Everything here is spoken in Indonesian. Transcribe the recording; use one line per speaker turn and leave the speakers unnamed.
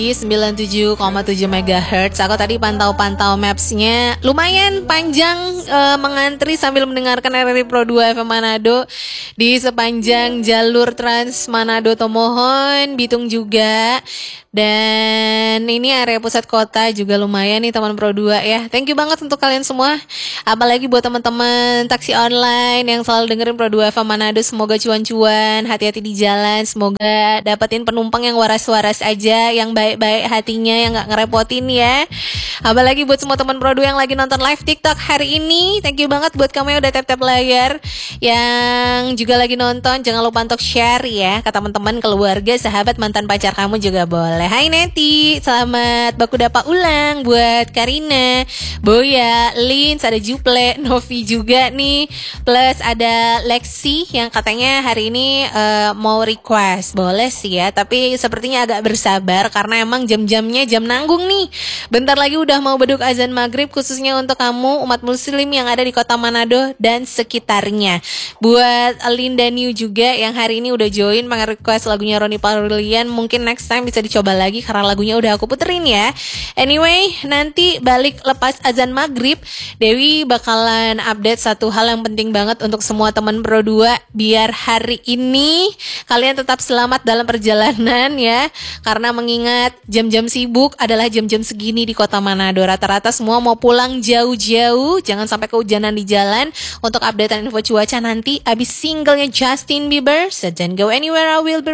Di 97,7 MHz. Aku tadi pantau-pantau mapsnya lumayan panjang, mengantri sambil mendengarkan RRI Pro 2 FM Manado di sepanjang jalur Trans Manado Tomohon, Bitung juga. Dan ini area pusat kota juga lumayan nih teman Pro 2 ya. Thank you banget untuk kalian semua. Apalagi buat teman-teman taksi online yang selalu dengerin Pro 2 FM Manado. Semoga cuan-cuan, hati-hati di jalan. Semoga dapetin penumpang yang waras-waras aja, yang baik-baik hatinya, yang gak ngerepotin ya. Apalagi buat semua teman Pro 2 yang lagi nonton live TikTok hari ini. Thank you banget buat kamu yang udah tap-tap layar. Yang juga lagi nonton, jangan lupa untuk share ya ke teman-teman, keluarga, sahabat, mantan pacar kamu juga boleh. Hai Neti, selamat baku dapat ulang buat Karina, Boya, Lins, ada Juple, Novi juga nih. Plus ada Lexi yang katanya hari ini mau request. Boleh sih ya, tapi sepertinya agak bersabar karena emang jam-jamnya jam nanggung nih. Bentar lagi udah mau beduk azan maghrib, khususnya untuk kamu umat muslim yang ada di kota Manado dan sekitarnya. Buat Linda New juga yang hari ini udah join request lagunya Ronnie Parulian, mungkin next time bisa dicoba lagi karena lagunya udah aku puterin ya. Anyway, nanti balik lepas azan maghrib, Dewi bakalan update satu hal yang penting banget untuk semua teman Pro 2, biar hari ini kalian tetap selamat dalam perjalanan ya. Karena mengingat jam-jam sibuk adalah jam-jam segini di kota Manado. Rata-rata semua mau pulang jauh-jauh, jangan sampai kehujanan di jalan. Untuk updatean info cuaca nanti abis singlenya Justin Bieber. So don't go anywhere, I will be